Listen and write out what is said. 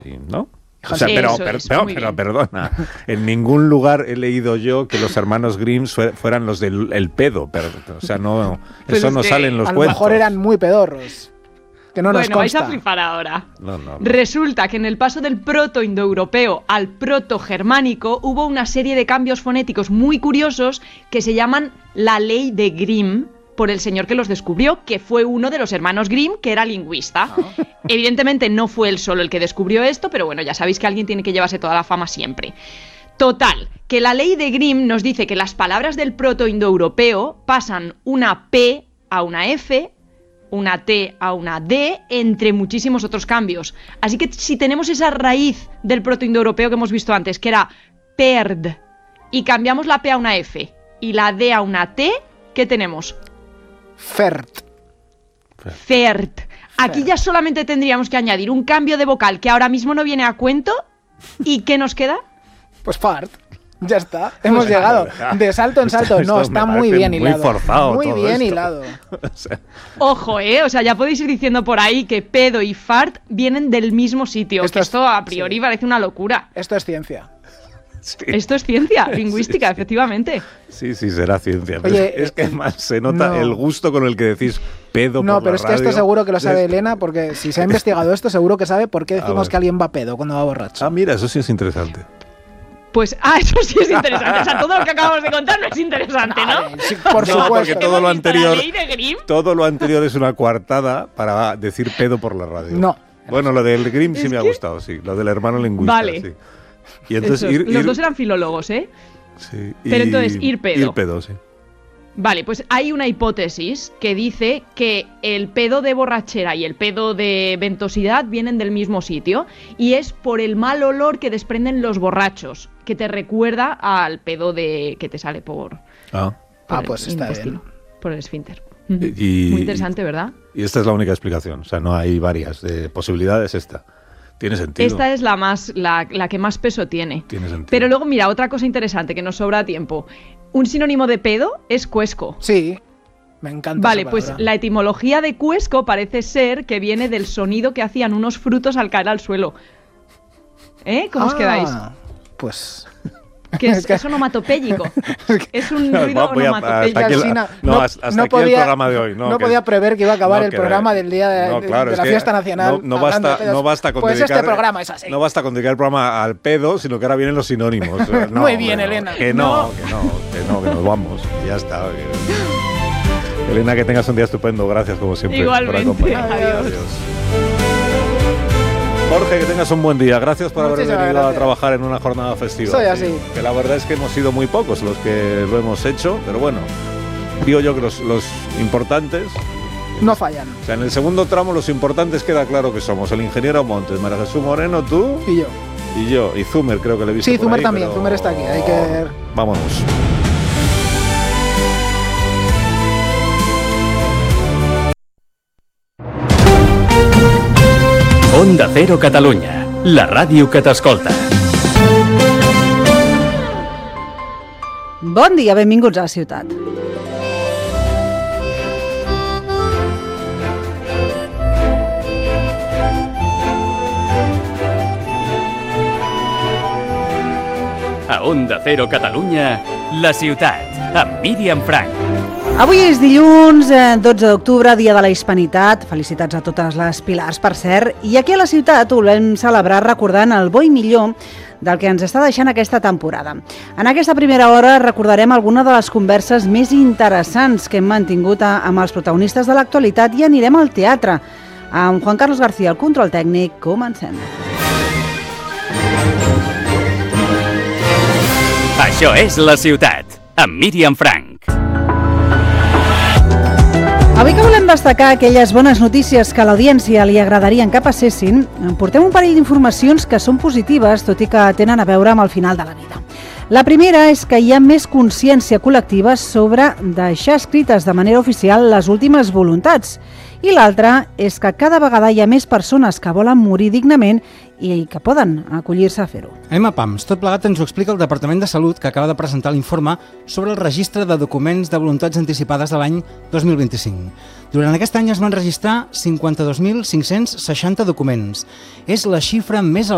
¿no? O sea, pero perdona, en ningún lugar he leído yo que los hermanos Grimm fueran los del pedo, o sea, no, pues eso no sale en los cuentos. A lo mejor eran muy pedorros. Que no nos consta. Vais a flipar ahora. No. Resulta que en el paso del proto-indoeuropeo al proto-germánico hubo una serie de cambios fonéticos muy curiosos que se llaman la ley de Grimm, por el señor que los descubrió, que fue uno de los hermanos Grimm, que era lingüista. Evidentemente no fue él solo el que descubrió esto, pero bueno, ya sabéis que alguien tiene que llevarse toda la fama siempre. Total, que la ley de Grimm nos dice que las palabras del proto-indoeuropeo pasan una P a una F, una T a una D, entre muchísimos otros cambios. Así que si tenemos esa raíz del proto-indoeuropeo que hemos visto antes, que era PERD, y cambiamos la P a una F y la D a una T, ¿qué tenemos? FERT. Aquí ya solamente tendríamos que añadir un cambio de vocal que ahora mismo no viene a cuento. ¿Y qué nos queda? Pues fart. Ya está, hemos llegado de salto en salto. No, está muy bien hilado. Muy forzado. Muy bien hilado. Ojo, o sea, ya podéis ir diciendo por ahí que pedo y fart vienen del mismo sitio. Esto a priori parece una locura. Esto es ciencia. Sí. Esto es ciencia lingüística, efectivamente. Sí, será ciencia. Oye, es que más se nota el gusto con el que decís pedo por la radio. No, pero es que esto seguro que lo sabe Elena, porque si se ha investigado esto, seguro que sabe por qué decimos que alguien va pedo cuando va borracho. Mira, eso sí es interesante. Pues, eso sí es interesante. O sea, todo lo que acabamos de contar no es interesante, ¿no? Sí, por supuesto. Porque todo lo anterior es una coartada para decir pedo por la radio. No. Bueno, lo del Grimm sí me ha gustado, sí. Lo del hermano lingüista, vale. Sí. Y entonces los dos eran filólogos, ¿eh? Sí. Pero entonces, ir pedo. Ir pedo, sí. Vale, pues hay una hipótesis que dice que el pedo de borrachera y el pedo de ventosidad vienen del mismo sitio, y es por el mal olor que desprenden los borrachos, que te recuerda al pedo que te sale por pues está bien. Por el esfínter. Muy interesante, ¿verdad? Y esta es la única explicación, o sea, no hay varias posibilidades. Esta tiene sentido. Esta es la que más peso tiene. Tiene sentido. Pero luego, mira, otra cosa interesante que nos sobra tiempo. Un sinónimo de pedo es cuesco. Sí, me encanta. Vale, pues la etimología de cuesco parece ser que viene del sonido que hacían unos frutos al caer al suelo. ¿Cómo os quedáis? Pues... Que es onomatopéyico. Es un ruido onomatopéyico. Hasta aquí el programa de hoy. No podía prever que iba a acabar el programa del día de la fiesta nacional. No basta con dedicar, este programa es así. No basta con dedicar el programa al pedo, sino que ahora vienen los sinónimos. Muy bien, Elena. Que nos vamos. Ya está. Elena, que tengas un día estupendo. Gracias, como siempre, por acompañarnos. Adiós. Jorge, que tengas un buen día. Gracias por haber venido a trabajar en una jornada festiva. Soy así. Que la verdad es que hemos sido muy pocos los que lo hemos hecho, pero bueno, digo yo que los importantes no fallan. O sea, en el segundo tramo los importantes queda claro que somos el ingeniero Montes, María Jesús Moreno, tú y yo. Y Zumer, creo que le he visto. Sí, por Zumer ahí, también. Zumer está aquí. Hay que... Vámonos. Onda Cero Catalunya, la ràdio que t'escolta. Bon dia, benvinguts a la ciutat. A Onda Cero Catalunya, la ciutat, amb Míriam Frank. Avui és dilluns, 12 d'octubre, dia de la Hispanitat. Felicitats a totes les pilars, per cert. I aquí a la ciutat ho volem celebrar recordant el bo i millor del que ens està deixant aquesta temporada. En aquesta primera hora recordarem alguna de les converses més interessants que hem mantingut amb els protagonistes de l'actualitat i anirem al teatre. Amb Juan Carlos García, el control tècnic, comencem. Això és La Ciutat, amb Míriam Frank. Avui que volem destacar aquelles bones notícies que a l'audiència li agradarien que passessin, portem un parell d'informacions que són positives, tot i que tenen a veure amb el final de la vida. La primera és que hi ha més consciència col·lectiva sobre deixar escrites de manera oficial les últimes voluntats. I l'altra és que cada vegada hi ha més persones que volen morir dignament i que poden acollir-se a fer-ho. EMAPAMS, tot plegat ens ho explica el Departament de Salut, que acaba de presentar l'informe sobre el registre de documents de voluntats anticipades de l'any 2025. Durant aquest any es van registrar 52.560 documents. És la xifra més elevada